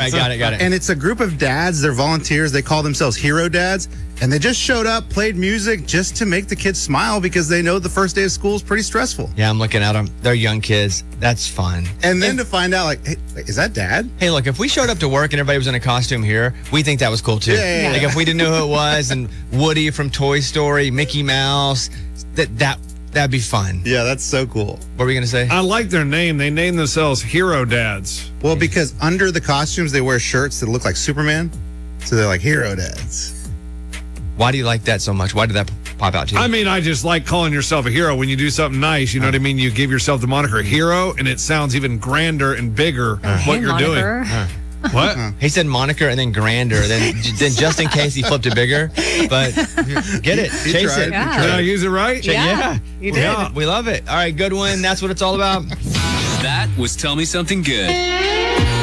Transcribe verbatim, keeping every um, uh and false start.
right, got it, got it. And it's a group of dads. They're volunteers. They call themselves Hero Dads. And they just showed up, played music just to make the kids smile because they know the first day of school is pretty stressful. Yeah, I'm looking at them. They're young kids. That's fun. And then to find out, like, hey, is that dad? Hey, look, if we showed up to work and everybody was in a costume here, we think that was cool too. Yeah, yeah, like yeah. if we didn't know who it was, and Woody from Toy Story, Mickey Mouse, that that that'd be fun. Yeah, that's so cool. What were we gonna say? I like their name. They name themselves Hero Dads. Well, because under the costumes, they wear shirts that look like Superman. So they're like Hero Dads. Why do you like that so much? Why did that pop out to you? I mean, I just like calling yourself a hero when you do something nice. You know what I mean? You give yourself the moniker hero, and it sounds even grander and bigger Uh, what hey, you're moniker. doing. What? He said moniker and then grander, then then just in case he flipped it bigger. But get it, He chase tried. it. Yeah. Did I use it right? Ch- yeah, you did. Yeah. we love it. All right, good one. That's what it's all about. That was Tell Me Something Good.